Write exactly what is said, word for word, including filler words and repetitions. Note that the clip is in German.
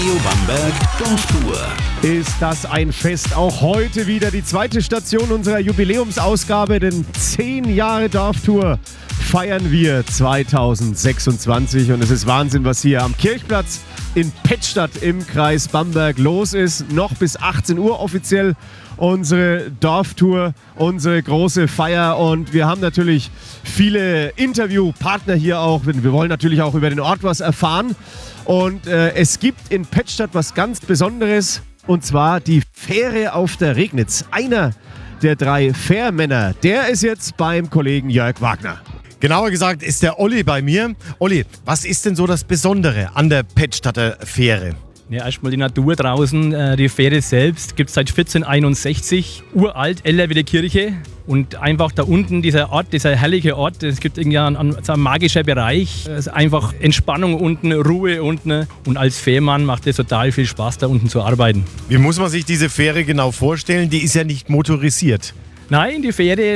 Radio Bamberg Dorftour. Ist das ein Fest? Auch heute wieder die zweite Station unserer Jubiläumsausgabe, denn zehn Jahre Dorftour feiern wir zwanzig sechsundzwanzig und es ist Wahnsinn, was hier am Kirchplatz in Pettstadt im Kreis Bamberg los ist. Noch bis achtzehn Uhr offiziell unsere Dorftour, unsere große Feier und wir haben natürlich viele Interviewpartner hier auch. Wir wollen natürlich auch über den Ort was erfahren und äh, es gibt in Pettstadt was ganz Besonderes und zwar die Fähre auf der Regnitz. Einer der drei Fährmänner, der ist jetzt beim Kollegen Jörg Wagner. Genauer gesagt ist der Olli bei mir. Olli, was ist denn so das Besondere an der Pettstadter Fähre? Ja, erstmal die Natur draußen. Die Fähre selbst gibt es seit vierzehnhunderteinundsechzig. Uralt, älter wie die Kirche. Und einfach da unten, dieser Ort, dieser herrliche Ort, es gibt irgendwie einen, einen, einen magischen Bereich. Es ist einfach Entspannung unten, Ruhe unten. Und als Fährmann macht es total viel Spaß, da unten zu arbeiten. Wie muss man sich diese Fähre genau vorstellen? Die ist ja nicht motorisiert. Nein, die Fähre